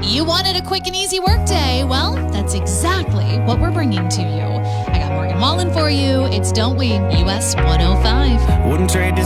You wanted a quick and easy workday. Well, that's exactly what we're bringing to you. I got Morgan Wallen for you. It's Don't We? US 105. Wouldn't trade this